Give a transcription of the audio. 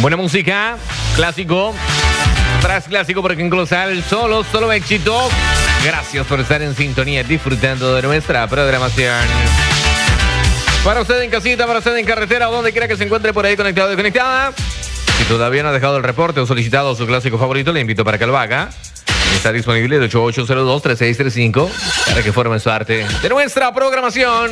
Buena música, clásico, tras clásico por aquí en Colosal, solo éxito. Gracias por estar en sintonía, disfrutando de nuestra programación. Para usted en casita, para usted en carretera o donde quiera que se encuentre por ahí conectado y conectada. Si todavía no ha dejado el reporte o solicitado su clásico favorito, le invito para que lo haga. Está disponible el 8802-3635 para que forme parte de nuestra programación.